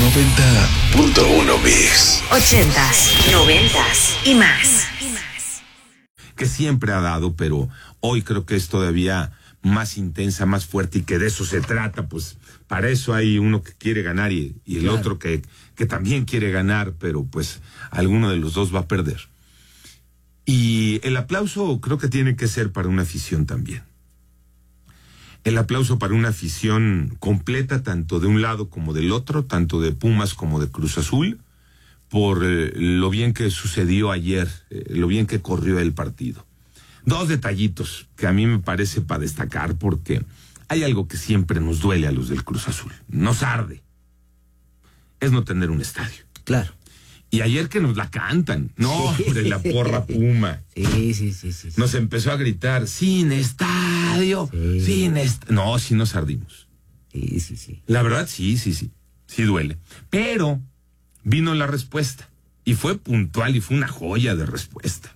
90.1 Mix. 80s, 90s y más. Que siempre ha dado, pero hoy creo que es todavía más intensa, más fuerte, y que de eso se trata. Pues para eso hay uno que quiere ganar y el claro, otro que también quiere ganar, pero pues alguno de los dos va a perder. Y el aplauso creo que tiene que ser para una afición también. El aplauso para una afición completa, tanto de un lado como del otro, tanto de Pumas como de Cruz Azul, por lo bien que sucedió ayer, lo bien que corrió el partido. Dos detallitos que a mí me parece para destacar, porque hay algo que siempre nos duele a los del Cruz Azul, nos arde, es no tener un estadio. Claro. Y ayer que nos la cantan, no, Sí. hombre, la porra Puma. Sí. Nos empezó a gritar, sin estadio, Sí. sin estadio. No, sí nos ardimos. Sí. La verdad, sí duele. Pero vino la respuesta, y fue puntual, y fue una joya de respuesta.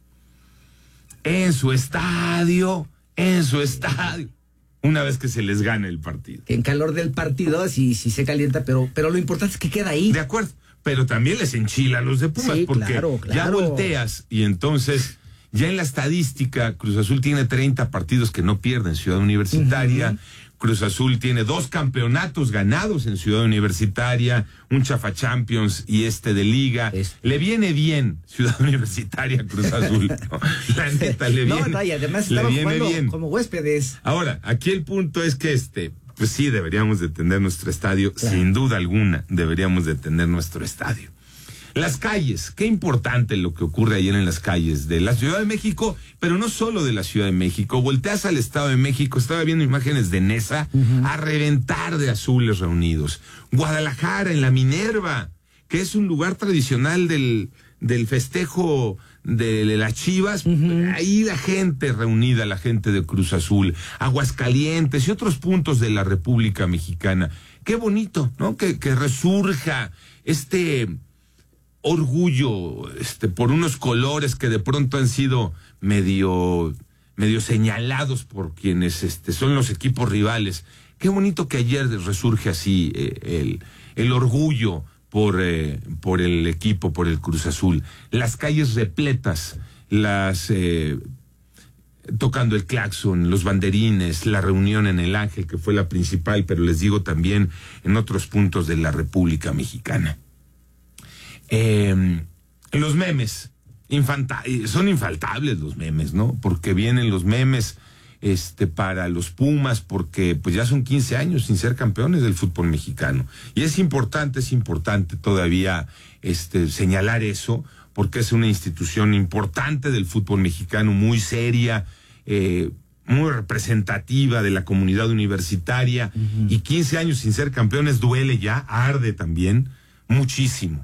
En su estadio, una vez que se les gane el partido. En calor del partido sí se calienta, pero lo importante es que queda ahí. De acuerdo, pero también les enchila a los de Pumas, Sí, porque claro. ya volteas, y entonces ya en la estadística Cruz Azul tiene 30 partidos que no pierde en Ciudad Universitaria. Uh-huh. Cruz Azul tiene 2 campeonatos ganados en Ciudad Universitaria, un Chafa Champions y de Liga. Le viene bien Ciudad Universitaria a Cruz Azul, ¿no? La neta, le viene. No, y además estaba jugando bien como huéspedes. Ahora, aquí el punto es que pues sí, deberíamos de tener nuestro estadio, claro, sin duda alguna, deberíamos de tener nuestro estadio. Las calles, qué importante lo que ocurre ayer en las calles de la Ciudad de México, pero no solo de la Ciudad de México. Volteas al Estado de México, estaba viendo imágenes de Nesa, uh-huh, a reventar de azules reunidos. Guadalajara, en la Minerva, que es un lugar tradicional del festejo de las Chivas, uh-huh, ahí la gente reunida, la gente de Cruz Azul. Aguascalientes y otros puntos de la República Mexicana. Qué bonito, ¿no? Que resurja orgullo por unos colores que de pronto han sido medio señalados por quienes son los equipos rivales. Qué bonito que ayer resurge así el orgullo por el equipo, por el Cruz Azul. Las calles repletas, tocando el claxon, los banderines, la reunión en el Ángel, que fue la principal, pero les digo también en otros puntos de la República Mexicana. Los memes, son infaltables los memes, ¿no? Porque vienen los memes para los Pumas, porque pues ya son 15 años sin ser campeones del fútbol mexicano. Y es importante todavía señalar eso, porque es una institución importante del fútbol mexicano, muy seria, muy representativa de la comunidad universitaria, uh-huh, y 15 años sin ser campeones duele ya, arde también, muchísimo.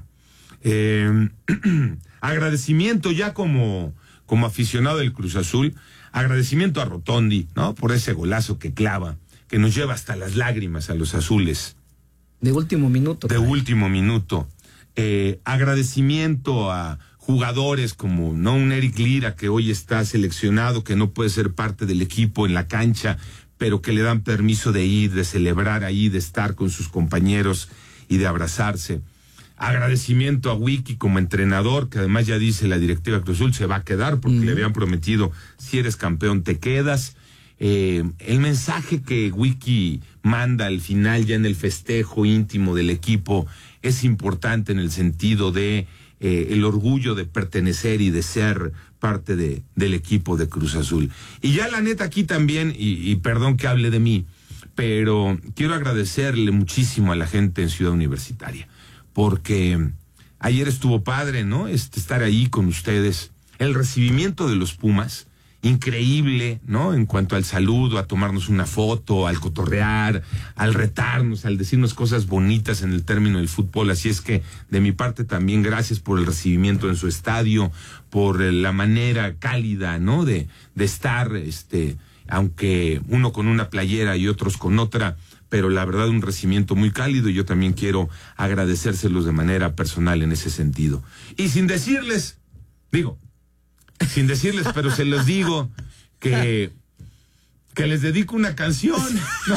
Agradecimiento ya como aficionado del Cruz Azul, agradecimiento a Rotondi, ¿no? Por ese golazo que clava, que nos lleva hasta las lágrimas a los azules. De último minuto. Último minuto. Agradecimiento a jugadores como, ¿no? Un Eric Lira, que hoy está seleccionado, que no puede ser parte del equipo en la cancha, pero que le dan permiso de ir, de celebrar ahí, de estar con sus compañeros y de abrazarse. Agradecimiento a Wiki como entrenador, que además ya dice la directiva Cruz Azul se va a quedar porque le habían prometido, si eres campeón te quedas. El mensaje que Wiki manda al final, ya en el festejo íntimo del equipo, es importante en el sentido de el orgullo de pertenecer y de ser parte del equipo de Cruz Azul. Y ya la neta aquí también, y perdón que hable de mí, pero quiero agradecerle muchísimo a la gente en Ciudad Universitaria, porque ayer estuvo padre, ¿no? Estar ahí con ustedes. El recibimiento de los Pumas, increíble, ¿no? En cuanto al saludo, a tomarnos una foto, al cotorrear, al retarnos, al decirnos cosas bonitas en el término del fútbol. Así es que, de mi parte también, gracias por el recibimiento en su estadio, por la manera cálida, ¿no? De estar, aunque uno con una playera y otros con otra, pero la verdad un recibimiento muy cálido, y yo también quiero agradecérselos de manera personal en ese sentido. Y sin decirles, pero se los digo, que les dedico una canción.